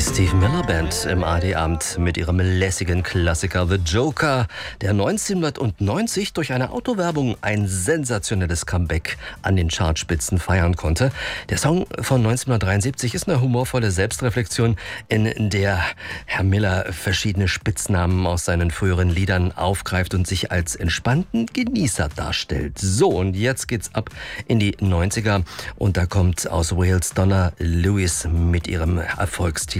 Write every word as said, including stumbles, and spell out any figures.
Steve Miller Band im A R D-Abend mit ihrem lässigen Klassiker The Joker, der neunzehnhundertneunzig durch eine Autowerbung ein sensationelles Comeback an den Chartspitzen feiern konnte. Der Song von neunzehnhundertdreiundsiebzig ist eine humorvolle Selbstreflexion, in der Herr Miller verschiedene Spitznamen aus seinen früheren Liedern aufgreift und sich als entspannten Genießer darstellt. So, und jetzt geht's ab in die neunziger und da kommt aus Wales Donna Lewis mit ihrem Erfolgstitel